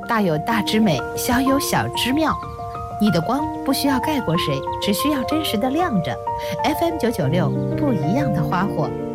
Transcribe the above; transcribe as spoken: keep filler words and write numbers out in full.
大有大之美，小有小之妙。你的光不需要盖过谁，只需要真实的亮着。F M 九九六，不一样的花火。